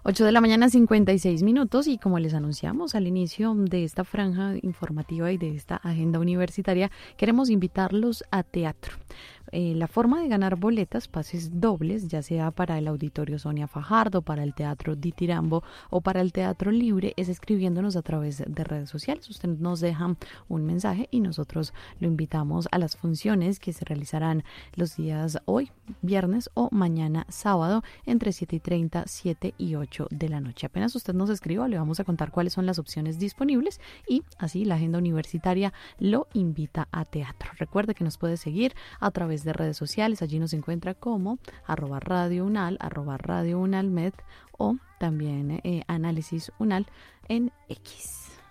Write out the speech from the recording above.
8 de la mañana, 56 minutos, y como les anunciamos al inicio de esta franja informativa y de esta agenda universitaria, queremos invitarlos a teatro. La forma de ganar boletas, pases dobles, ya sea para el Auditorio Sonia Fajardo, para el Teatro Ditirambo o para el Teatro Libre, es escribiéndonos a través de redes sociales. Usted nos deja un mensaje y nosotros lo invitamos a las funciones que se realizarán los días hoy, viernes, o mañana sábado entre 7:30, 7 y 8 de la noche. Apenas usted nos escriba, le vamos a contar cuáles son las opciones disponibles y así la agenda universitaria lo invita a teatro. Recuerde que nos puede seguir a través de redes sociales, allí nos encuentra como @radiounal, @radiounalmed o también Análisis Unal en X.